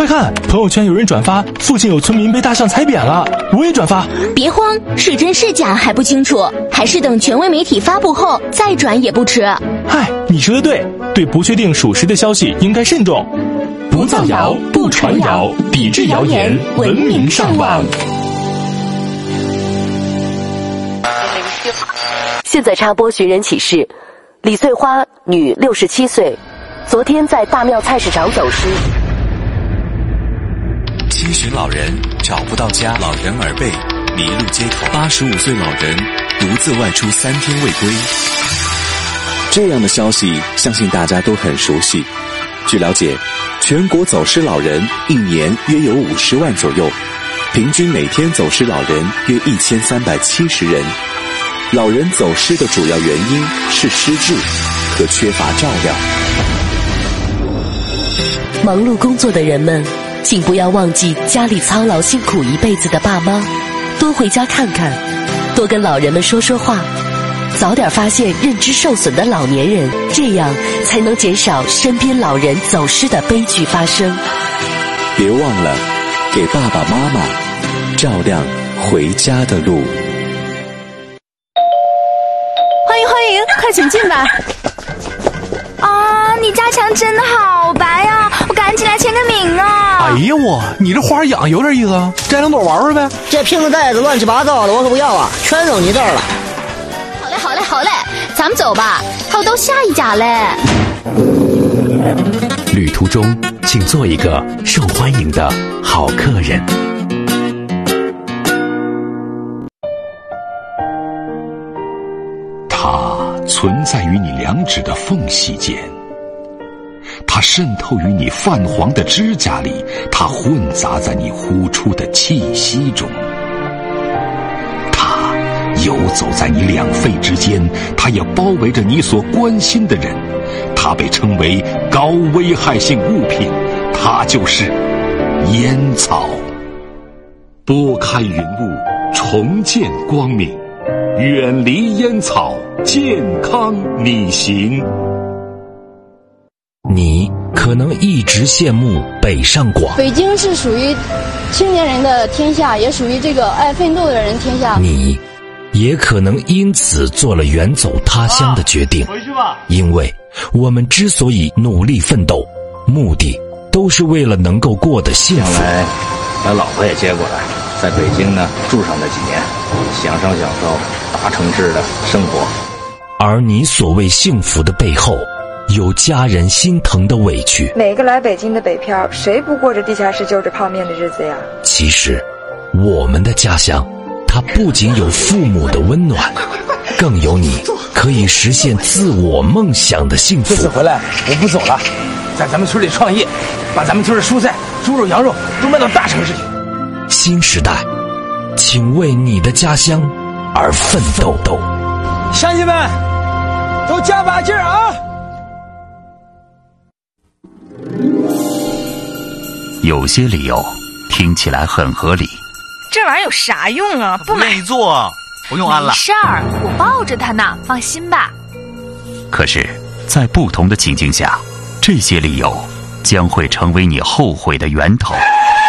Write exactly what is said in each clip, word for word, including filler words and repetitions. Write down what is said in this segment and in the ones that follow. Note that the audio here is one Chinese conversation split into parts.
快看，朋友圈有人转发附近有村民被大象踩扁了，我也转发。 别慌，是真是假还不清楚，还是等权威媒体发布后再转也不迟。 嗨，你说的对，对不确定属实的消息应该慎重。不造谣，不传谣，抵制谣言，文明上网。 现在插播寻人启事：李翠花，女，六十七岁，昨天在大庙菜市场走失。 七旬老人找不到家，老人耳背，迷路街头。八十五岁老人独自外出三天未归。 这样的消息，相信大家都很熟悉。据了解，全国走失老人一年约有五十万左右，平均每天走失老人约一千三百七十人。老人走失的主要原因是失智和缺乏照料。 忙碌工作的人们，请不要忘记家里操劳辛苦一辈子的爸妈，多回家看看，多跟老人们说说话，早点发现认知受损的老年人，这样才能减少身边老人走失的悲剧发生。 别忘了给爸爸妈妈照亮回家的路。 欢迎欢迎，快请进吧。 啊，你家墙真的好白呀、啊，我赶紧来签个名啊！ 哎呀我，你这花养有点意思啊，摘两朵玩玩呗。 这瓶子袋子乱七八糟的，我可不要啊，全扔你这儿了。 好嘞好嘞好嘞，咱们走吧，还有到下一家嘞。 旅途中，请做一个受欢迎的好客人。 它存在于你两指的缝隙间，它渗透于你泛黄的指甲里，它混杂在你呼出的气息中，它游走在你两肺之间，它也包围着你所关心的人，它被称为高危害性物品，它就是烟草。拨开云雾，重见光明，远离烟草，健康你行。 你可能一直羡慕北上广， 北京是属于青年人的天下，也属于这个爱奋斗的人天下。 你也可能因此做了远走他乡的决定， 回去吧。 因为我们之所以努力奋斗，目的都是为了能够过得幸福。 将来把老婆也接过来，在北京呢住上那几年，享受享受大城市的生活。 而你所谓幸福的背后，有家人心疼的委屈。 每个来北京的北漂，谁不过着地下室就着泡面的日子呀？ 其实我们的家乡，它不仅有父母的温暖，更有你可以实现自我梦想的幸福。 这次回来我不走了，在咱们村里创业，把咱们村的蔬菜、猪肉、羊肉都卖到大城市去。 新时代，请为你的家乡而奋斗斗。 乡亲们，都加把劲儿啊！ 有些理由听起来很合理。 这玩意儿有啥用啊？不买。 没做，不用安了。 没事儿，我抱着它呢，放心吧。 可是，在不同的情境下，这些理由将会成为你后悔的源头。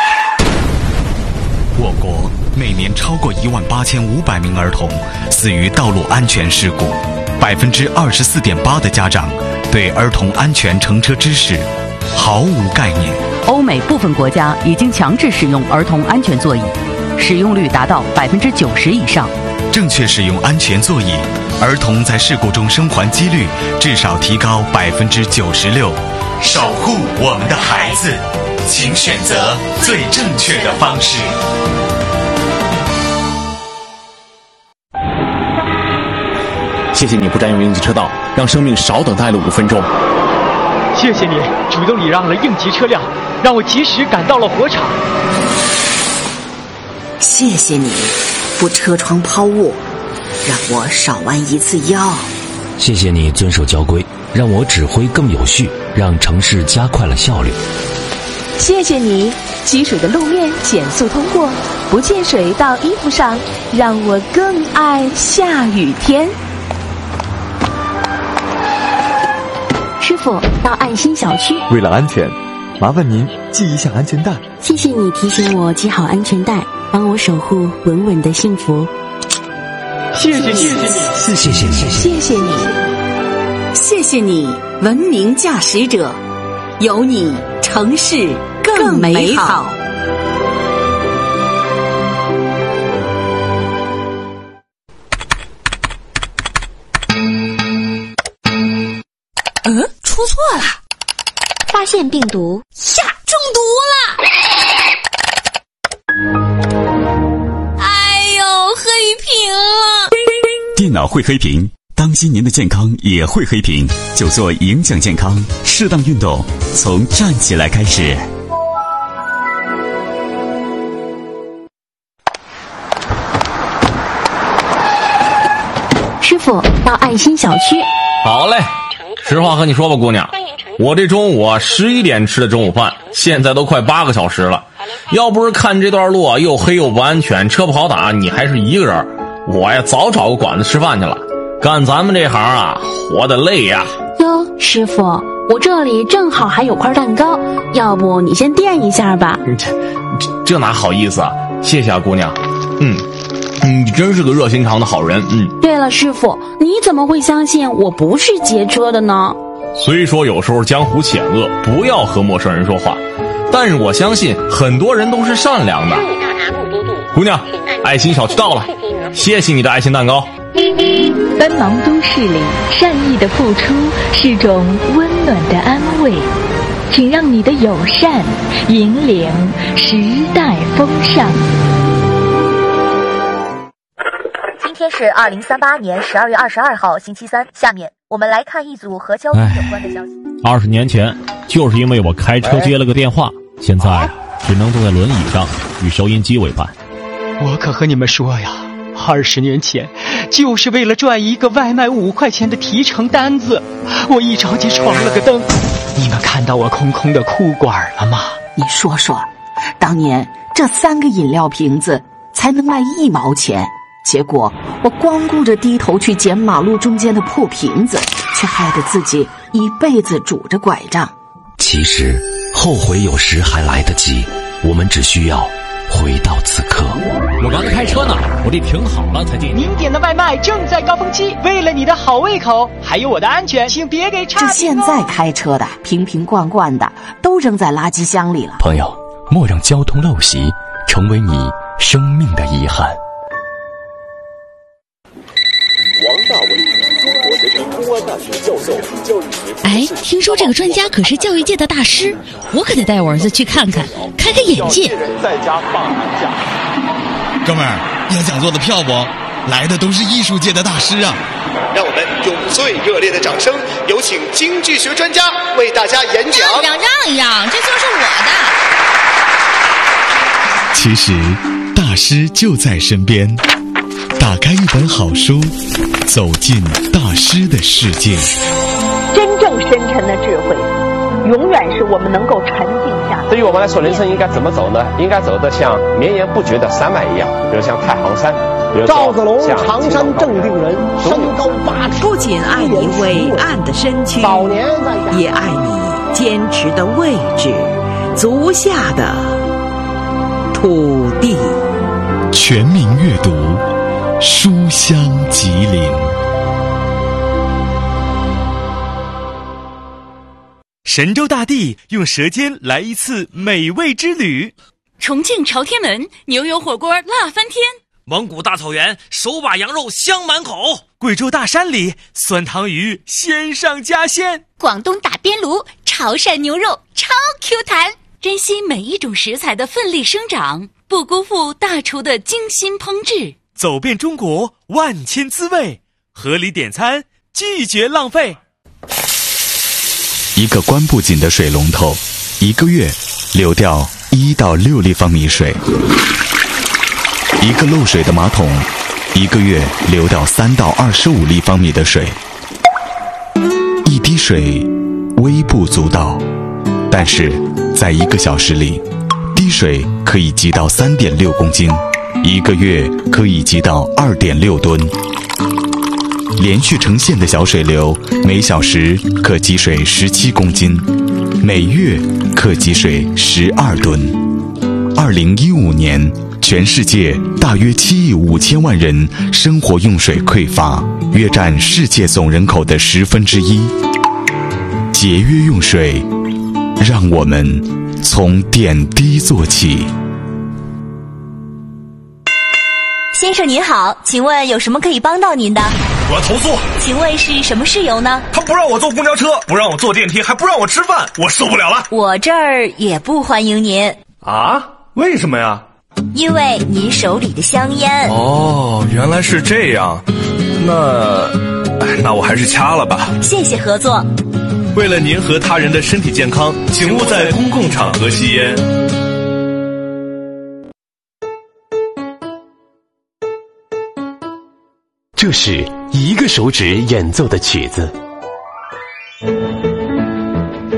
我国每年超过一万八千五百名儿童死于道路安全事故，百分之二十四点八的家长对儿童安全乘车知识毫无概念。 欧美部分国家已经强制使用儿童安全座椅，使用率达到百分之九十以上。 正确使用安全座椅，儿童在事故中生还几率至少提高百分之九十六。守护我们的孩子，请选择最正确的方式。 谢谢你不占用应急车道，让生命少等待了五分钟。 谢谢你主动礼让了应急车辆，让我及时赶到了火场。 谢谢你不车窗抛物，让我少弯一次腰。 谢谢你遵守交规，让我指挥更有序，让城市加快了效率。 谢谢你积水的路面减速通过，不溅水到衣服上，让我更爱下雨天。 师傅，到爱心小区。 为了安全，麻烦您系一下安全带。 谢谢你提醒我系好安全带，帮我守护稳稳的幸福。 谢谢你，谢谢你， 谢谢你， 谢谢你，谢谢你，文明驾驶者，有你，城市更美好。 嗯，出错了，发现病毒，呀，中毒了！哎呦，黑屏了！ 电脑会黑屏，当心您的健康也会黑屏，就做影响健康，适当运动，从站起来开始。 师傅，到爱心小区。 好嘞。实话和你说吧，姑娘，我这中午啊十一点吃的中午饭，现在都快八个小时了。要不是看这段路啊又黑又不安全，车不好打，你还是一个人，我呀早找个馆子吃饭去了。干咱们这行啊，活得累呀。 哟，师傅，我这里正好还有块蛋糕，要不你先垫一下吧？ 这这这哪好意思啊？谢谢啊，姑娘。嗯。你真是个热心肠的好人，嗯。 对了，师傅，你怎么会相信我不是劫车的呢？ 虽说有时候江湖险恶，不要和陌生人说话，但是我相信很多人都是善良的。姑娘，爱心小区到了，谢谢你的爱心蛋糕。 繁忙都市里，善意的付出是种温暖的安慰，请让你的友善引领时代风尚。 今天是二零三八年十二月二十二号星期三，下面我们来看一组和交通有关的消息。 二十年前，就是因为我开车接了个电话，现在只能坐在轮椅上与收音机为伴。 我可和你们说呀，二十年前，就是为了赚一个外卖五块钱的提成单子，我一着急闯了个灯。你们看到我空空的裤管了吗？ 你说说，当年这三个饮料瓶子才能卖一毛钱。结果我光顾着低头去捡马路中间的破瓶子，却害得自己一辈子拄着拐杖。 其实后悔有时还来得及，我们只需要回到此刻。 我刚开车呢，我得停好了才进。 您点的外卖正在高峰期，为了你的好胃口还有我的安全，请别给差评哦。 这现在开车的瓶瓶罐罐的都扔在垃圾箱里了。 朋友，莫让交通陋习成为你生命的遗憾。 王大伟，中国人民公安大学教授，教育学。 哎，听说这个专家可是教育界的大师，我可得带我儿子去看看，开开眼界。 在家放寒假。 哥们儿，要讲座的票不？来的都是艺术界的大师啊！ 让我们用最热烈的掌声，有请京剧学专家为大家演讲。 让一让，让一让，这就是我的。 其实，大师就在身边。打开一本好书，走进大师的世界。 真正深沉的智慧，永远是我们能够沉静下。 对于我们来说，人生应该怎么走呢？应该走得像绵延不绝的山脉一样，比如像太行山，比如赵子龙，常山正定人，身高八尺。 不仅爱你伟岸的身躯， 早年也爱你坚持的位置，足下的土地。 全民阅读。书香吉林。 神州大地用舌尖来一次美味之旅。 重庆朝天门牛油火锅辣翻天。 蒙古大草原手把羊肉香满口。 贵州大山里酸汤鱼鲜上加鲜。 广东打边炉潮汕牛肉超 Q 弹。珍惜每一种食材的奋力生长，不辜负大厨的精心烹制。 走遍中国万千滋味，合理点餐，拒绝浪费。 一个关不紧的水龙头，一个月流掉一到六立方米水；一个漏水的马桶，一个月流掉三到二十五立方米的水。一滴水微不足道，但是在一个小时里，滴水可以积到三点六公斤。一个月可以积到二点六吨，连续成线的小水流，每小时可积水十七公斤。 每月可积水十二吨。二零一五年，全世界大约七亿五千万人生活用水匮乏，约占世界总人口的十分之一。节约用水，让我们从点滴做起。 先生您好，请问有什么可以帮到您的？ 我要投诉。 请问是什么事由呢？ 他不让我坐公交车，不让我坐电梯，还不让我吃饭，我受不了了。 我这儿也不欢迎您。 啊？为什么呀？ 因为您手里的香烟。 哦，原来是这样。那，那我还是掐了吧。 谢谢合作。 为了您和他人的身体健康，请勿在公共场合吸烟。 这是一个手指演奏的曲子。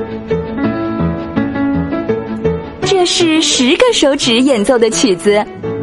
这是十个手指演奏的曲子。